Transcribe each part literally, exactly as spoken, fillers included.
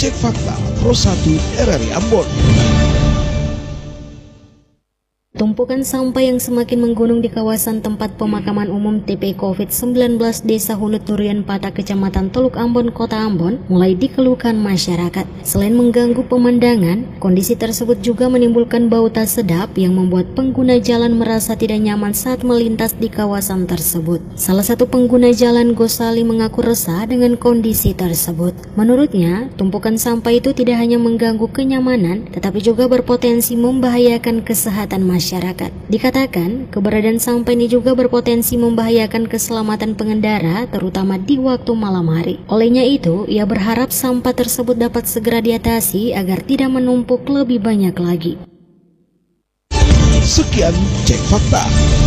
Cek Fakta Pro satu R R I Ambon. Tumpukan sampah yang semakin menggunung di kawasan tempat pemakaman umum T P COVID sembilan belas Desa Hunut Durian Pata, Kecamatan Teluk Ambon, Kota Ambon, mulai dikeluhkan masyarakat. Selain mengganggu pemandangan, kondisi tersebut juga menimbulkan bau tak sedap yang membuat pengguna jalan merasa tidak nyaman saat melintas di kawasan tersebut. Salah satu pengguna jalan, Gosali, mengaku resah dengan kondisi tersebut. Menurutnya, tumpukan sampah itu tidak hanya mengganggu kenyamanan, tetapi juga berpotensi membahayakan kesehatan masyarakat. Masyarakat. Dikatakan, keberadaan sampah ini juga berpotensi membahayakan keselamatan pengendara, terutama di waktu malam hari. Olehnya itu, ia berharap sampah tersebut dapat segera diatasi agar tidak menumpuk lebih banyak lagi. Sekian Cek Fakta.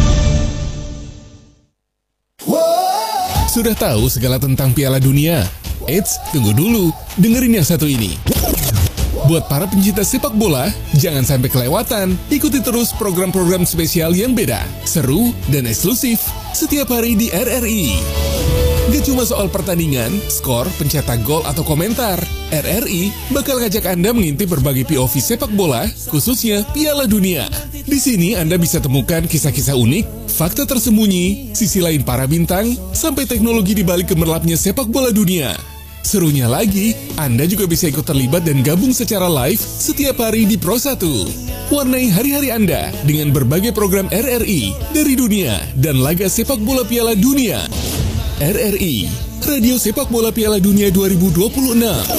Sudah tahu segala tentang Piala Dunia? Eits, tunggu dulu, dengerin yang satu ini. Buat para pencinta sepak bola, jangan sampai kelewatan. Ikuti terus program-program spesial yang beda, seru, dan eksklusif setiap hari di R R I. Gak cuma soal pertandingan, skor, pencetak gol, atau komentar. R R I bakal ngajak Anda mengintip berbagai P O V sepak bola, khususnya Piala Dunia. Di sini Anda bisa temukan kisah-kisah unik, fakta tersembunyi, sisi lain para bintang, sampai teknologi di balik gemerlapnya sepak bola dunia. Serunya lagi, Anda juga bisa ikut terlibat dan gabung secara live setiap hari di Pro satu. Warnai hari-hari Anda dengan berbagai program R R I dari dunia dan laga sepak bola Piala Dunia. R R I, Radio Sepak Bola Piala Dunia dua ribu dua puluh enam.